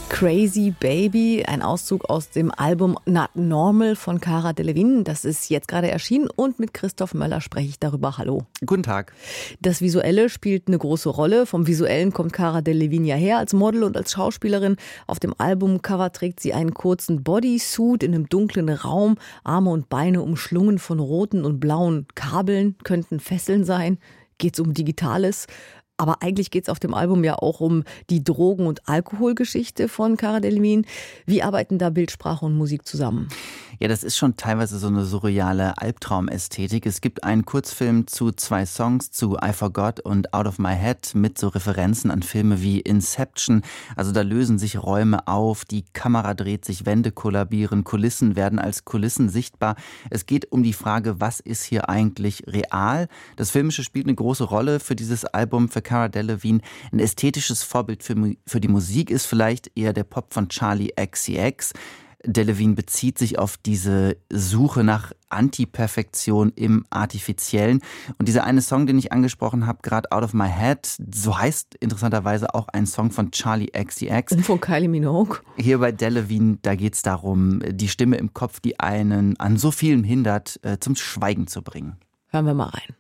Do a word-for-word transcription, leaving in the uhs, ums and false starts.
Crazy Baby, ein Auszug aus dem Album Not Normal von Cara Delevingne. Das ist jetzt gerade erschienen und mit Christoph Möller spreche ich darüber. Hallo. Guten Tag. Das Visuelle spielt eine große Rolle. Vom Visuellen kommt Cara Delevingne ja her als Model und als Schauspielerin. Auf dem Albumcover trägt sie einen kurzen Bodysuit in einem dunklen Raum. Arme und Beine umschlungen von roten und blauen Kabeln, könnten Fesseln sein. Geht's um Digitales? Aber eigentlich geht es auf dem Album ja auch um die Drogen- und Alkoholgeschichte von Cara Delevingne. Wie arbeiten da Bildsprache und Musik zusammen? Ja, das ist schon teilweise so eine surreale Albtraumästhetik. Es gibt einen Kurzfilm zu zwei Songs, zu I Forgot und Out of My Head, mit so Referenzen an Filme wie Inception. Also da lösen sich Räume auf, die Kamera dreht sich, Wände kollabieren, Kulissen werden als Kulissen sichtbar. Es geht um die Frage, was ist hier eigentlich real? Das Filmische spielt eine große Rolle für dieses Album, für Cara Delevingne. Ein ästhetisches Vorbild für, für die Musik ist vielleicht eher der Pop von Charli X C X. Delevingne bezieht sich auf diese Suche nach Anti-Perfektion im Artifiziellen. Und dieser eine Song, den ich angesprochen habe, gerade Out of My Head, so heißt interessanterweise auch ein Song von Charli X C X. Und von Kylie Minogue. Hier bei Delevingne, da geht es darum, die Stimme im Kopf, die einen an so vielem hindert, zum Schweigen zu bringen. Hören wir mal rein.